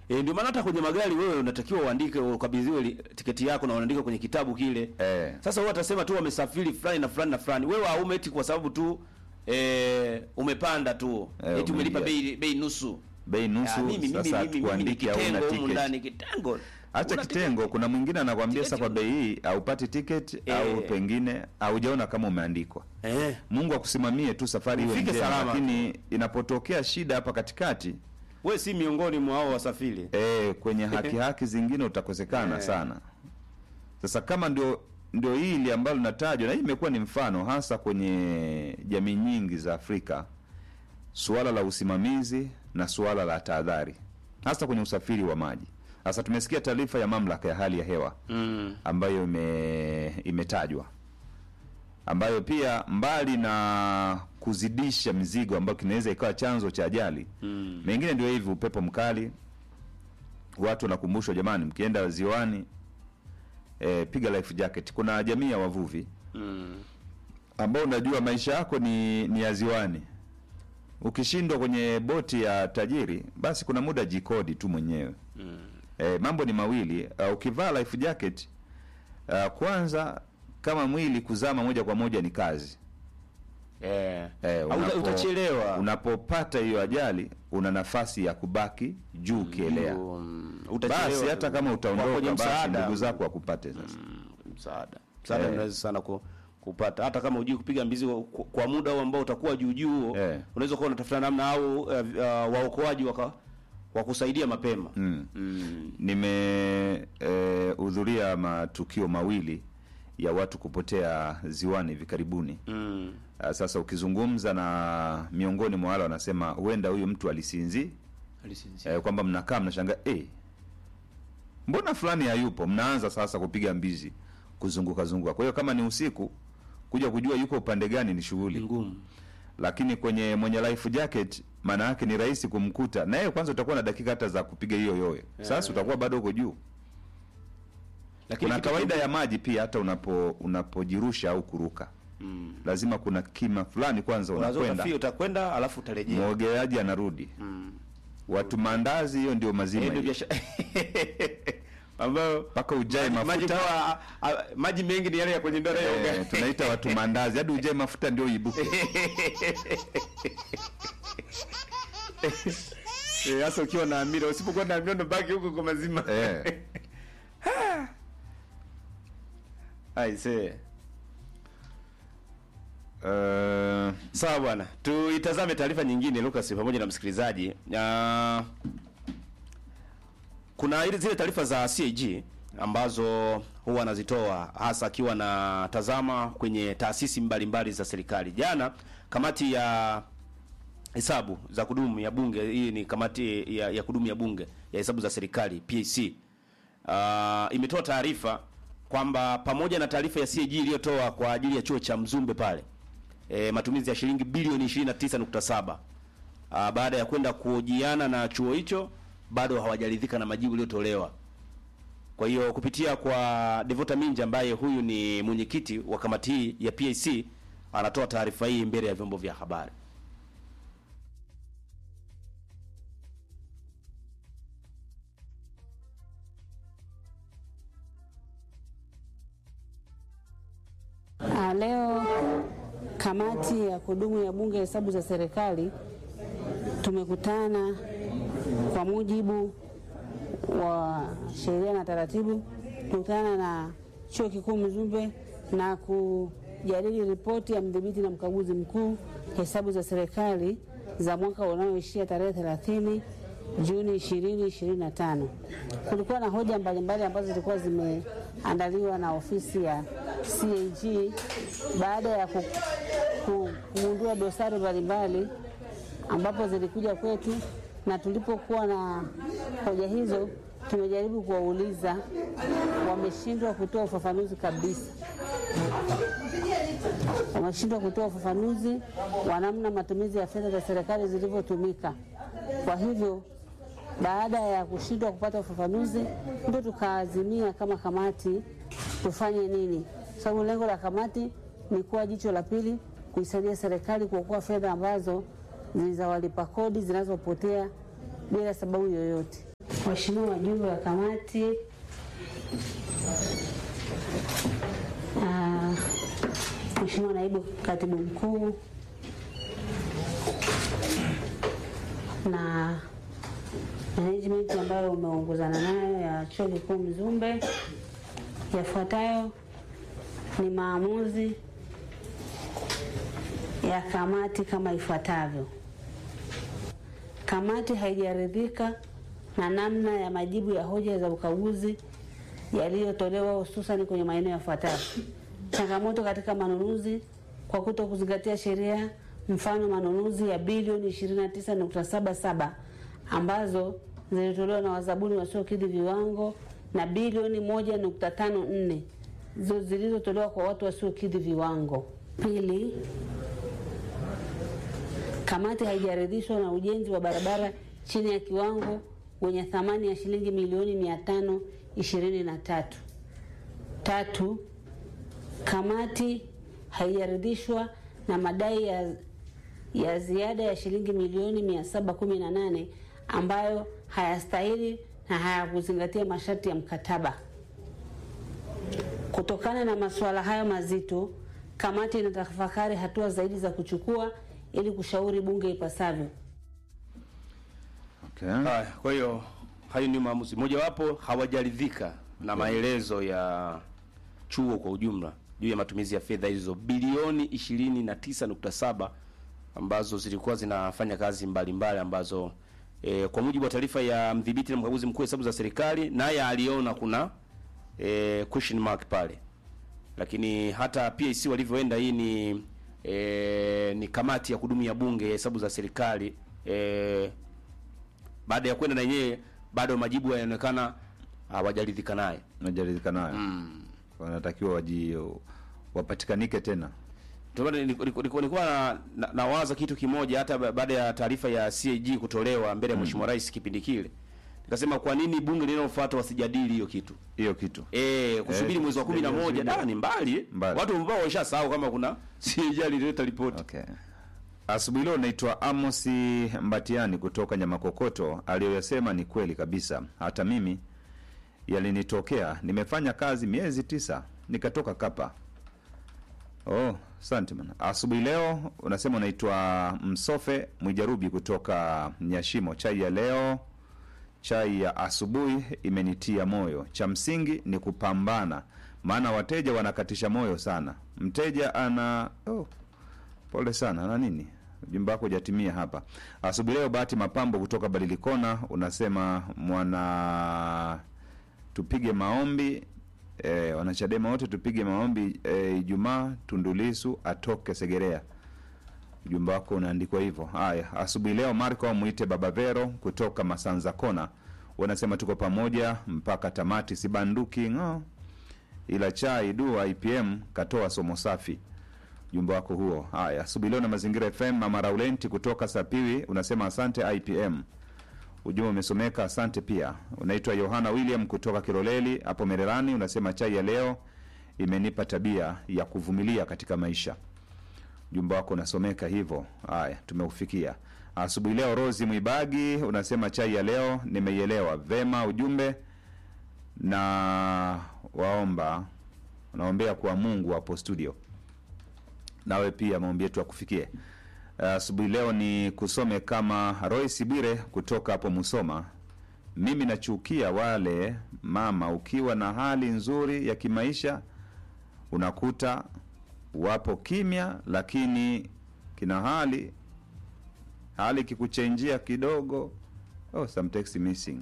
Ndio maana hata kwenye magari wewe unatakiwa uandike, ukabidhiwe tiketi yako na unaandika kwenye kitabu kile. Sasa wewe utasema tu wamesafiri fulani na fulani na fulani. Wewe haumeti kwa sababu tu umepanda tu. Eti umelipa bei nusu. Bei nusu. Sasa kuandika hauna tiketi. Kitengo. Acha kitengo, kuna mwingine anakuambia sasa kwa bei hii haupati tiketi au pengine haujaona kama umeandikwa. Mungu akusimamie tu safari iwe njema, lakini inapotokea shida hapa katikati, wewe si miongoni mwa hao wasafiri. Kwenye haki zingine utakosekana sana. Sasa kama ndio hili ambalo natajwa, na hii imekuwa ni mfano hasa kwenye jamii nyingi za Afrika, suala la usimamizi na suala la tahadhari, hasa kwenye usafiri wa maji. Sasa tumesikia taarifa ya mamlaka ya hali ya hewa ambayo imetajwa, ambayo pia mbali na kuzidisha mizigo ambayo kinaweza ikawa chanzo cha ajali, mengine ndio hivi, upepo mkali. Watu wanakumbushwa, jamani, mkienda ziwani piga life jacket. Kuna jamii ya wavuvi ambao unajua maisha yako ni ya ziwani. Ukishindwa kwenye boti ya tajiri, basi kuna muda jikodi tu mwenyewe. Mambo ni mawili. Ukivaa life jacket, kwanza kama mwili kuzama moja kwa moja ni kazi. Utachelewa. Unapopata hiyo ajali, una nafasi ya kubaki juu kielea. Basi hata kama utaondoka, basi ndugu zako wakupate sasa. Msaada unaweza sana kupata. Hata kama hujui kupiga mbizi kwa muda ambao utakuwa juu, unaweza kuwa unatafuta namna au waokoaji wakusaidia mapema. Nimehudhuria matukio mawili ya watu kupotea ziwani hivi karibuni. Sasa ukizungumza na miongoni mwa wale wanasema huenda huyu mtu alisinzi. Kwamba mnakaa mnashangaa, mbona fulani hayupo, mnaanza sasa kupiga mbizi kuzunguka. Kwa hiyo kama ni usiku, kuja kujua yuko upande gani ni shughuli ngumu. Lakini kwenye mwenye life jacket, maana yake ni rahisi kumkuta. Na yeye kwanza utakuwa na dakika hata za kupiga hiyo yowe. Sasa utakuwa bado uko juu. Lakini kuna kawaida ya maji pia, hata unapojirusha au kuruka. Lazima kuna kima fulani kwanza utakwenda alafu utarejea. Mwogeleaji anarudi. Watu mandazi, hiyo ndio mazima. Ambao paka ujae mafuta. Maji mengi ni yale ya kwenye ndara ya ugali. Tunaita watu mandazi, hadi ujae mafuta ndio ibuke. Hasa ukiwa na amira, usipokuwa na amira baki huko kwa mazima. Aise. Sawa bwana. Tuitazame taarifa nyingine, Lucas, pamoja na msikilizaji. Kuna zile taarifa za CAG ambazo huwa anazitoa hasa akiwa na tazama kwenye taasisi mbalimbali za serikali. Jana kamati ya hesabu za kudumu ya bunge, hii ni kamati ya kudumu ya bunge ya hesabu za serikali PAC, imetoa taarifa kwamba pamoja na taarifa ya CAG iliyotoa kwa ajili ya chuo cha Mzumbe pale, matumizi ya shilingi bilioni 29.7, baada ya kwenda kuhojiana na chuo hicho, bado hawajaridhika na majibu yaliyotolewa. Kwa hiyo kupitia kwa Devota Minja ambaye huyu ni mwenyekiti wa kamati hii ya PAC, anatoa taarifa hii mbele ya vyombo vya habari. Leo kamati ya kudumu ya bunge hesabu za serikali tumekutana kwa mujibu wa sheria na taratibu, kukutana na chuo kikuu Mzumbe na kujadili ripoti ya mdhibiti na mkaguzi mkuu hesabu za serikali za mwaka unaoishia tarehe 30 Juni 2025. Kulikuwa na hoja mbalimbali ambazo zilikuwa zimeandaliwa na ofisi ya CAG baada ya kugundua dosari mbalimbali ambapo zilikuja kwetu, na tulipokuwa na hoja hizo tumejaribu kuwauliza, wameshindwa kutoa ufafanuzi kabisa. Wameshindwa kutoa ufafanuzi wa namna matumizi ya fedha za serikali zilivyotumika. Kwa hivyo baada ya kushindwa kupata ufafanuzi, ndio tukaazimia kama kamati tufanye nini. Sababu lengo la kamati ni kuwa jicho la pili kuisaidia serikali kuokoa fedha ambazo ni za walipa kodi zinazopotea bila sababu yoyote. Waheshimiwa wajumbe wa kamati, Mheshimiwa naibu katibu mkuu na management ambayo umeongozana nayo ya Chuo Kikuu Mzumbe, yafuatayo ni maamuzi ya kamati kama ifuatavyo. Kamati haijaridhika na namna ya majibu ya hoja za ukaguzi yaliyotolewa, hususan kwenye maeneo yafuatayo: changamoto katika manunuzi kwa kuto kuzingatia sheria, mfano manunuzi ya bilioni 29.77 ambazo zilitolewa na wazabuni wasiokidhi viwango na bilioni 1.54 zilizotolewa kwa watu wasiokidhi viwango. Pili, kamati haijaridhishwa na ujenzi wa barabara chini ya kiwango wenye thamani ya shilingi milioni 523. Tatu, kamati haijaridhishwa na madai ya ziada ya shilingi milioni 718 ambayo hayastahili na hayakuzingatia masharti ya mkataba. Kutokana na masuala hayo mazito, kamati inatafakari hatua zaidi za kuchukua ili kushauri bunge ipasavyo. Okay. Kwa hiyo hayo ni maamuzi. Mojawapo, hawajaridhika na maelezo ya chuo kwa ujumla juu ya matumizi ya fedha hizo bilioni 29.7 ambazo zilikuwa zinafanya kazi mbalimbali ambazo kwa mujibu wa taarifa ya mdhibiti na mkaguzi mkuu hesabu za serikali, naye aliona kuna question mark pale. Lakini hata PAC walivyoenda, hii ni kamati ya kudumu ya bunge hesabu za serikali, baada ya kwenda na yenyewe bado majibu yanaonekana hawajaridhika naye. Wanatakiwa wapatikanike tena. Nilikuwa nawaza kitu kimoja hata baada ya taarifa ya CAG kutolewa mbele ya Mheshimiwa Rais kipindi kile. Nikasema kwa nini bunge linalofuata wasijadili hiyo kitu? Kusubiri mwezi wa 11 ni mbali. Watu ambao washasahau kama kuna CAG alileta ripoti. Okay. Asubuhi leo naitwa Amos Mbatiani kutoka Nyamakokoto. Aliyoyasema ni kweli kabisa. Hata mimi yalinitokea. Nimefanya kazi miezi 9 nikatoka kapa. Asante man. Asubuhi leo unasema unaitwa Msofe Mwijarubi kutoka Nyashimo. Chai ya asubuhi imenitia moyo. Cha msingi ni kupambana, maana wateja wanakatisha moyo sana. Mteja ana pole sana, ana nini? Jumba wako hujatimia hapa. Asubuhi leo Bahati Mapambo kutoka Badilikona unasema tupige maombi, wanachadema wote tupige maombi Ijumaa Tundu Lissu atoke Segerea. Jumba wako unaandikwa hivyo. Haya, asubuhi leo Marco Muite Baba Vero kutoka Masanza Kona wanasema tuko pamoja mpaka tamati, sibanduki ila chai dua IPM katoa somo safi. Jumba wako huo. Haya, asubuhi leo na Mazingira FM Mama Raulenti kutoka Sapiwi unasema asante IPM. Ujumbe umesomeka, asante pia. Unaitwa Yohana William kutoka Kiroleli hapo Mererani unasema chai ya leo imenipa tabia ya kuvumilia katika maisha. Jumba wako unasomeka hivyo. Haya, tumeufikia. Asubuhi leo Rozi Mwibagi unasema chai ya leo nimeielewa vema ujumbe, na naombea kwa Mungu hapo studio. Nawe pia maombi yetu akufikie. Asubuhi leo ni kusome kama Royce Bire kutoka hapo Musoma. Mimi nachukia wale mama, ukiwa na hali nzuri ya kimaisha unakuta wapo kimya, lakini kina hali kikuchenjia kidogo, some text missing.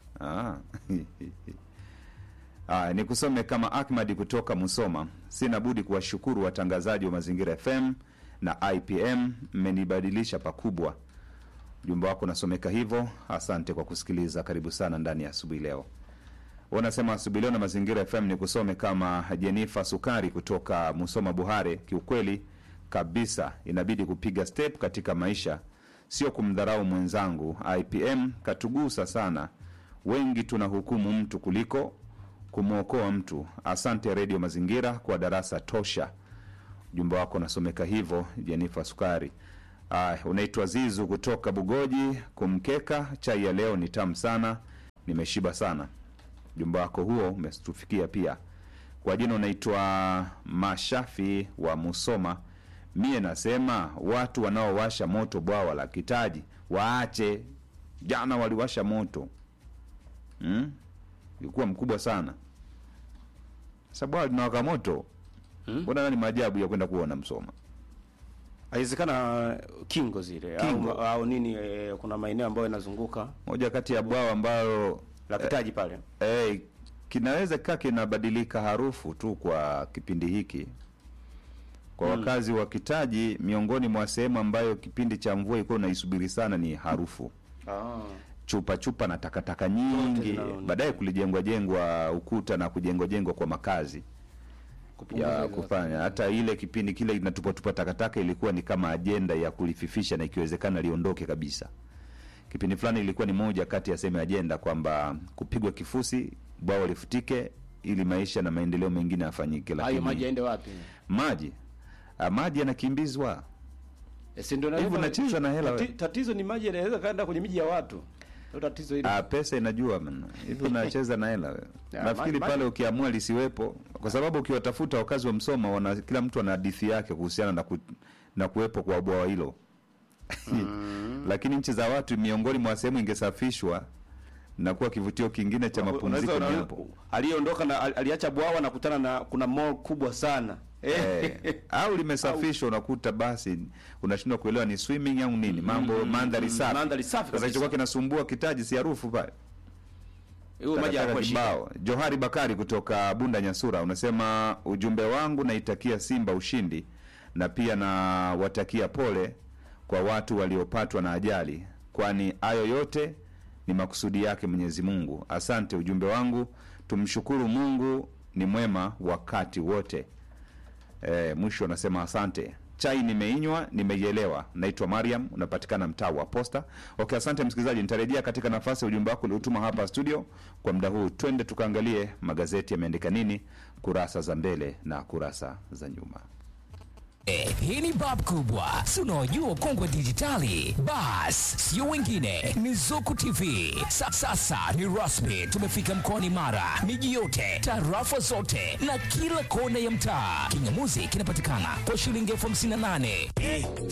Ni kusome kama Ahmad kutoka Musoma. Sina budi kuwashukuru watangazaji wa Mazingira FM na IPM, mmenibadilisha pakubwa. Jumba wako nasomeka hivyo. Asante kwa kusikiliza. Karibu sana ndani ya asubuhi leo. Wanasema asubuhi leo na Mazingira FM ni kusome kama Jennifer Sukari kutoka Musoma Buhare. Kiukweli kabisa inabidi kupiga step katika maisha, sio kumdharau mwenzangu. IPM katugusa sana. Wengi tunahukumu mtu kuliko kumuokoa mtu. Asante Radio Mazingira kwa darasa tosha. Jumba wako nasomeka hivyo Jennifer Sukari. Unaitwa Zizu kutoka Bugoji Kumkeka. Chai ya leo ni tamu sana. Nimeshiba sana. Jumba wako huo umetufikia pia. Kwa jina unaitwa Mashafi wa Musoma. Mie nasema watu wanaowasha moto bwawa la Kitaji waache. Jana waliwasha moto. Ilikuwa mkubwa sana. Sababu linawaka moto. Mbona ni maajabu ya kwenda kuona Musoma. Haiwezekana kingo zile au nini, kuna maeneo ambayo yanazunguka. Moja kati ya bwawa ambalo la Kitaji pale. Kinaweza kinabadilika harufu tu kwa kipindi hiki. Kwa wakazi wa Kitaji, miongoni mwa sehemu ambayo kipindi cha mvua ilikuwa inaisubiri sana ni harufu. Chupa na takataka nyingi. Baadaye kulijengwa ukuta na kujengwa kwa makazi ya kufanya. Hata ile kipindi kile inatupa takataka ilikuwa ni kama ajenda ya kulififisha na ikiwezekana liondoke kabisa. Kipindi fulani ilikuwa ni moja kati ya sema ajenda kwamba kupigwa kifusi, bwawa lifutike ili maisha na maendeleo mengine yafanyike. Lakini maji yaende wapi? Maji yanakimbizwa. Hivyo nacheza na hela wewe. Tatizo ni maji yanaweza kaenda kwenye miji ya watu. Ndio tatizo hili. Pesa inajua man. Hivyo nacheza na hela wewe. Nafikiri pale ukiamua lisiwepo, kwa sababu ukiwatafuta wakazi wa Musoma kila mtu ana hadithi yake kuhusiana na kuwepo kwa bwawa hilo. Lakini nchi za watu miongoni mwa sehemu ingesafishwa na kuwa kivutio kingine cha mapumziko hapo. Aliondoka na aliacha bwawa na kutana na kuna mall kubwa sana. Au limesafishwa unakuta basi unashindwa kuelewa ni swimming au nini. Mandhari safi. Mandhari safi. Sasa hicho kwa kinasumbua Kitaji si harufu pale. Hiyo maji ya shida. Johari Bakari kutoka Bunda Nyasura unasema ujumbe wangu naitakia Simba ushindi na pia na watakia pole kwa watu waliopatwa na ajali, kwani hayo yote ni makusudi yake Mwenyezi Mungu. Asante. Ujumbe wangu, tumshukuru Mungu ni mwema wakati wote. Mwisho anasema asante. Chai nimeinywa, nimeielewa. Naitwa Mariam, unapatikana mtaa wa Posta. Okay, asante msikilizaji, nitarejea katika nafasi ya ujumbe wako uliotuma hapa studio. Kwa muda huu twende tukaangalie magazeti yameandika nini, kurasa za mbele na kurasa za nyuma. Hii ni bab kubwa. Si unaojua kongwe dijitali. Bas, sio wengine ni Zuku TV. Sasa ni rasmi, tumefika mkoani Mara, miji yote, tarafa zote na kila kona ya mtaa. Kingamuzi kinapatikana kwa shilingi 58,000.